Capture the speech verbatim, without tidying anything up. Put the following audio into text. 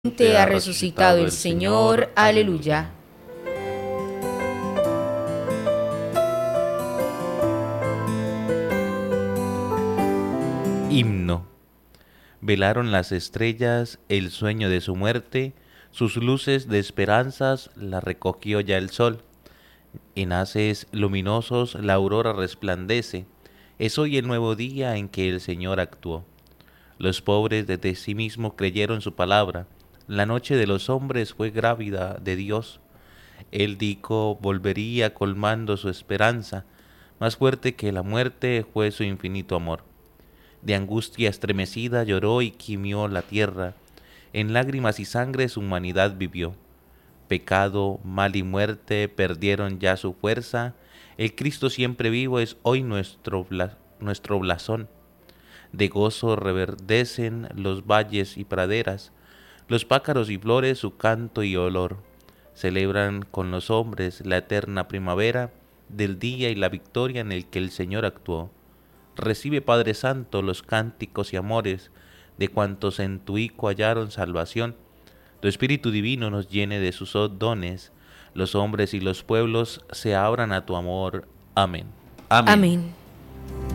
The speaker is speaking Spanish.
Te ha resucitado el Señor, aleluya. Himno. Velaron las estrellas el sueño de su muerte, sus luces de esperanzas la recogió ya el sol. En haces luminosos la aurora resplandece, es hoy el nuevo día en que el Señor actuó. Los pobres desde sí mismo creyeron su palabra, la noche de los hombres fue grávida de Dios. Él dijo volvería colmando su esperanza, más fuerte que la muerte fue su infinito amor. De angustia estremecida lloró y gimió la tierra, en lágrimas y sangre su humanidad vivió. Pecado, mal y muerte perdieron ya su fuerza, el Cristo siempre vivo es hoy nuestro, bla- nuestro blasón. De gozo reverdecen los valles y praderas, los pájaros y flores su canto y olor. Celebran con los hombres la eterna primavera del día y la victoria en el que el Señor actuó. Recibe, Padre Santo, los cánticos y amores de cuantos en tu Hijo hallaron salvación. Tu Espíritu Divino nos llene de sus dones, los hombres y los pueblos se abran a tu amor. Amén. Amén. Amén.